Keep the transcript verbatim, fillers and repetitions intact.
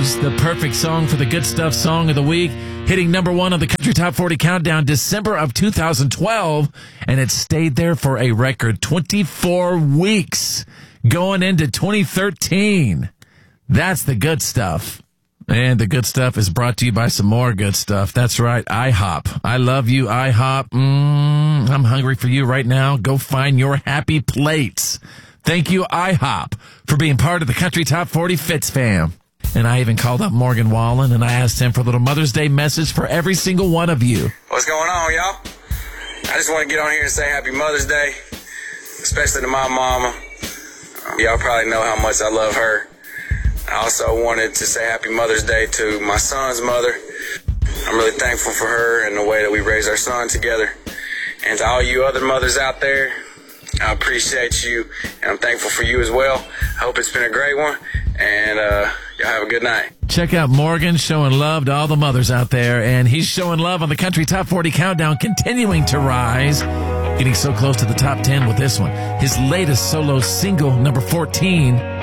chose the perfect song for the Good Stuff Song of the Week, hitting number one on the Country Top forty Countdown December of two thousand twelve, and it stayed there for a record twenty-four weeks going into twenty thirteen. That's the good stuff. And the good stuff is brought to you by some more good stuff. That's right, IHOP. I love you, IHOP. Mm, I'm hungry for you right now. Go find your happy plates. Thank you, IHOP, for being part of the Country Top forty Fits fam. And I even called up Morgan Wallen, and I asked him for a little Mother's Day message for every single one of you. What's going on, y'all? I just want to get on here and say Happy Mother's Day, especially to my mama. Um, y'all probably know how much I love her. I also wanted to say Happy Mother's Day to my son's mother. I'm really thankful for her and the way that we raised our son together. And to all you other mothers out there, I appreciate you, and I'm thankful for you as well. I hope it's been a great one, and uh, y'all have a good night. Check out Morgan showing love to all the mothers out there, and he's showing love on the Country Top forty Countdown, continuing to rise, getting so close to the top ten with this one. His latest solo single, number fourteen,